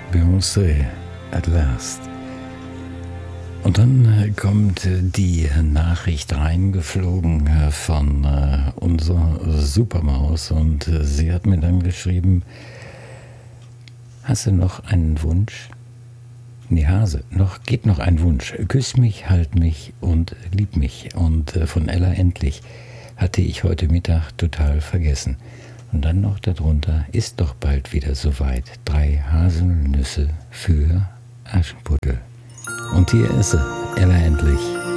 Beyoncé, at last. Und dann kommt die Nachricht reingeflogen von unserer Supermaus und sie hat mir dann geschrieben: Hast du noch einen Wunsch? Nee, Hase, geht noch ein Wunsch. Küss mich, halt mich und lieb mich. Und von Ella Endlich hatte ich heute Mittag total vergessen. Und dann noch darunter: Ist doch bald wieder soweit. 3 Haselnüsse für Aschenputtel. Und hier ist sie, Ella Endlich.